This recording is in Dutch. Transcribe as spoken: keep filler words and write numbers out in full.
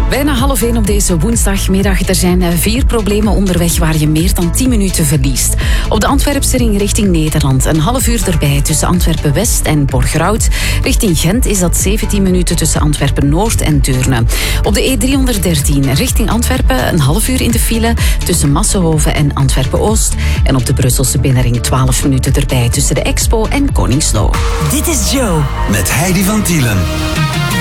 Bijna half één op deze woensdagmiddag. Er zijn vier problemen onderweg waar je meer dan tien minuten verliest. Op de Antwerpse ring richting Nederland. Een half uur erbij tussen Antwerpen-West en Borgerhout. Richting Gent is dat zeventien minuten tussen Antwerpen-Noord en Deurne. Op de E driehonderddertien richting Antwerpen een half uur in de file tussen Massenhoven en Antwerpen-Oost. En op de Brusselse binnenring twaalf minuten erbij tussen de Expo en Koningslo. Dit is Joe. Met Heidi van Tielen.